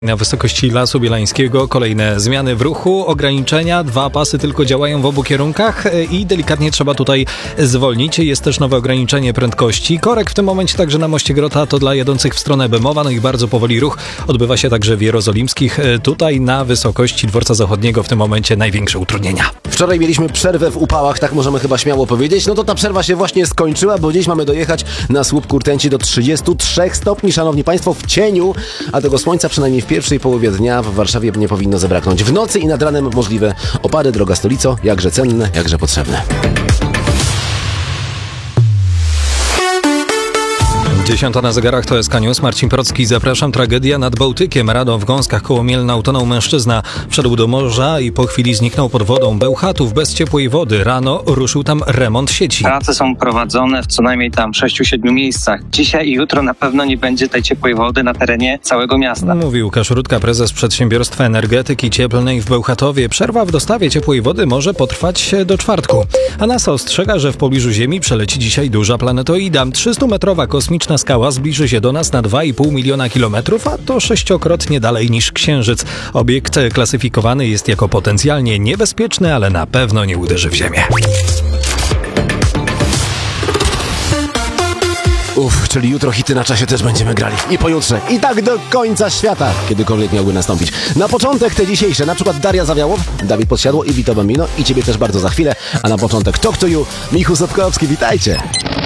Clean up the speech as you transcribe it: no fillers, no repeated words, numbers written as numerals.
Na wysokości Lasu Bielańskiego kolejne zmiany w ruchu, ograniczenia, 2 pasy tylko działają w obu kierunkach i delikatnie trzeba tutaj zwolnić. Jest też nowe ograniczenie prędkości. Korek w tym momencie także na moście Grota to dla jadących w stronę Bemowa, no i bardzo powoli ruch odbywa się także w Jerozolimskich. Tutaj na wysokości Dworca Zachodniego w tym momencie największe utrudnienia. Wczoraj mieliśmy przerwę w upałach, tak możemy chyba śmiało powiedzieć. No to ta przerwa się właśnie skończyła, bo dziś mamy dojechać na słup Kurtęci do 33 stopni, szanowni państwo, w cieniu, a tego słońca przynajmniej w pierwszej połowie dnia w Warszawie nie powinno zabraknąć. W nocy i nad ranem możliwe opady, droga stolico, jakże cenne, jakże potrzebne. 10 na zegarach to SK News. Marcin Procki, zapraszam. Tragedia nad Bałtykiem. Rano w Gąskach koło Mielna utonął mężczyzna. Wszedł do morza i po chwili zniknął pod wodą. Bełchatów bez ciepłej wody. Rano ruszył tam remont sieci. Prace są prowadzone w co najmniej tam 6-7 miejscach. Dzisiaj i jutro na pewno nie będzie tej ciepłej wody na terenie całego miasta. Mówił Łukasz Rutka, prezes Przedsiębiorstwa Energetyki Cieplnej w Bełchatowie. Przerwa w dostawie ciepłej wody może potrwać do czwartku. A NASA ostrzega, że w pobliżu Ziemi przeleci dzisiaj duża planetoida. 300-metrowa kosmiczna skała zbliży się do nas na 2,5 miliona kilometrów, a to 6-krotnie dalej niż Księżyc. Obiekt klasyfikowany jest jako potencjalnie niebezpieczny, ale na pewno nie uderzy w Ziemię. Czyli jutro hity na czasie też będziemy grali. I pojutrze. I tak do końca świata, kiedykolwiek miałby nastąpić. Na początek te dzisiejsze, na przykład Daria Zawiałow, Dawid Podsiadło i Vito Bambino. I ciebie też bardzo za chwilę. A na początek Talk to You, Michu Sotkowski, witajcie.